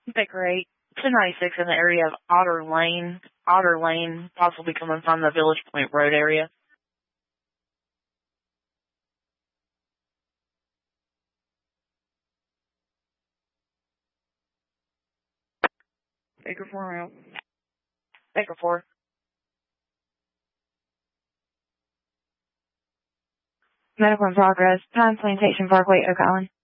Baker 8, 296 in the area of Otter Lane, possibly coming from the Village Point Road area. Baker 4 out. Baker 4. Medical in progress. Pine Plantation Parkway, Oak Island.